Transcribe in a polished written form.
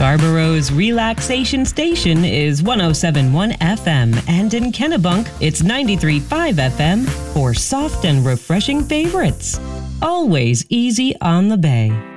Scarborough's relaxation station is 107.1 FM, and in Kennebunk, it's 93.5 FM for soft and refreshing favorites. Always easy on the bay.